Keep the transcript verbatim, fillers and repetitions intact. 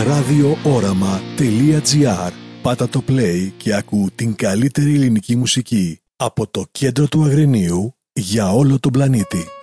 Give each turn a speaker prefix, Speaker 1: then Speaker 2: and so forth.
Speaker 1: ραδιόοραμα τελεία τζι άρ. Πάτα το play και ακού την καλύτερη ελληνική μουσική από το κέντρο του Αγρινίου για όλο τον πλανήτη.